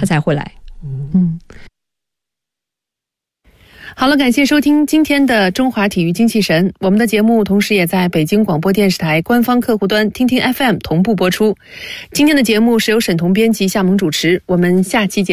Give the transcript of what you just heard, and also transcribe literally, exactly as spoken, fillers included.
他才会来。 嗯，好了，感谢收听今天的中华体育精气神。我们的节目同时也在北京广播电视台官方客户端听听 F M 同步播出。今天的节目是由沈彤编辑、夏萌主持。我们下期节目